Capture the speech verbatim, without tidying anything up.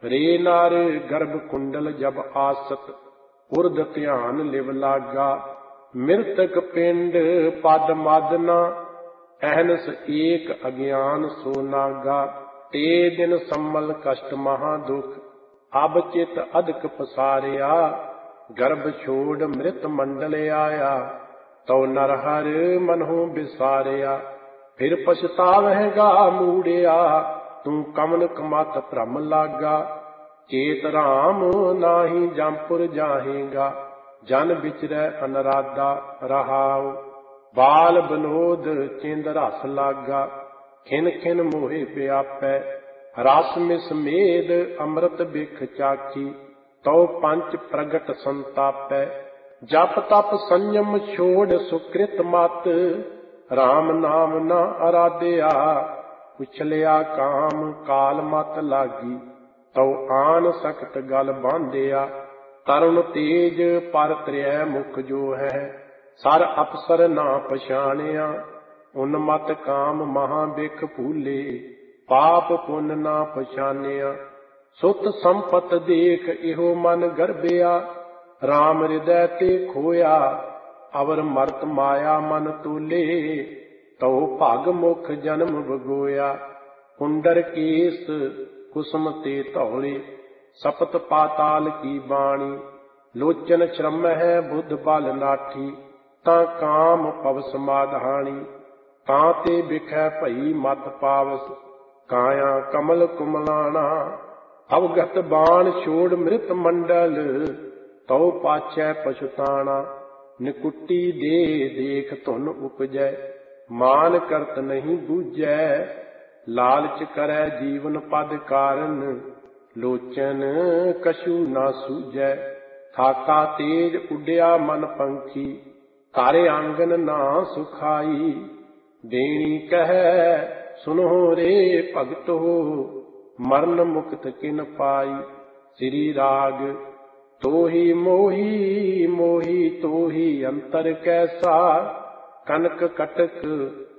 रे नार गर्भ कुंडल जब आसत, उर्द ध्यान लिव लागा। मृतक पिंड पद मादना, अहनस एक अज्ञान सो नागा। ते दिन सम्मल कष्ट महा दुख, अब चित अधिक पसारिया। गर्भ छोड़ मृत मंडल आया, तो नरहर मनहु बिसारिया। फिर पछतावहगा मूड़िया, तू कमन कमत भ्रम लागा। चेत राम नाही जमपुर जाहेगा, जन बिचरै अनराधा रहाओ। बाल बनोद चिंद रस लागा, खिन खिन मोहे व्यापै। रस मिस मेद अमृत बिख चाखी, तो पंच प्रगट संतापै। जप तप संयम छोड़ सुकृत मत, राम नाम न आराध्या। उछलिया काम काल मत लागी, तो आन सख्त गल बांधिया। तरुण तेज पर त्रै मुख जो है, सर अफसर ना पछाणिया। उन्मत काम महा बिख भूले, पाप पुन ना पछानिया। सुत संपत देख इहो मन गर्भिया, राम हृदय ते खोया। अवर मरत माया मन तोले, तो भग मुख जन्म बगोया। कुंडर केस कुसुम ते धौले, सपत पाताल की बाणी। लोचन श्रम है बुद्ध बल नाठी, ता काम पव समाधानी। ताते बिखै भई मत पावस, काया कमल कुमलाना। अवगत बाण छोड़ मृत मंडल, तो पाछै पछुताना। निकुट्टी दे देख धुन उपजै, मान करत नहीं बूझै। लालच करै जीवन पद कारण, लोचन कछु ना सूझै। थाका तेज उड्या मन पंखी, घर आंगन ना सुखाई। देनी कहे सुनो रे भगतो, मरण मुक्त किन पाई। श्री राग तोही मोही मोही तोही अंतर कैसा, कनक कटक